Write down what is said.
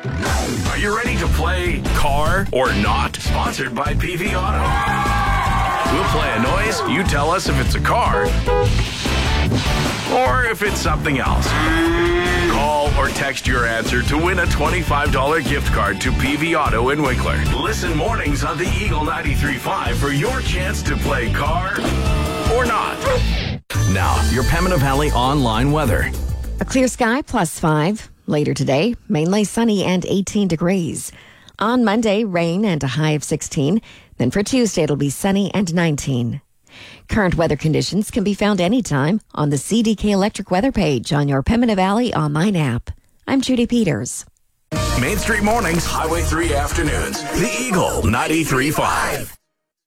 Are you ready to play Car or Not? Sponsored by PV Auto. We'll play a noise. You tell us if it's a car or if it's something else. Call or text your answer to win a $25 gift card to PV Auto in Winkler. Listen mornings on the Eagle 93.5 for your chance to play Car or Not. Now, your Pembina Valley online weather. A clear sky, +5. Later today, mainly sunny and 18 degrees. On Monday, rain and a high of 16. Then for Tuesday, it'll be sunny and 19. Current weather conditions can be found anytime on the CDK Electric weather page on your Pembina Valley online app. I'm Judy Peters. Main Street mornings, Highway 3 afternoons. The Eagle 93.5.